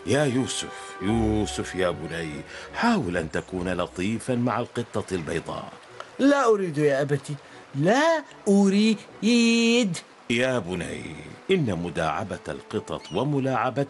يا يوسف، يوسف يا بني، حاول أن تكون لطيفا مع القطة البيضاء. لا أريد يا أبتي، لا أريد. يا بني، إن مداعبة القطط وملاعبتها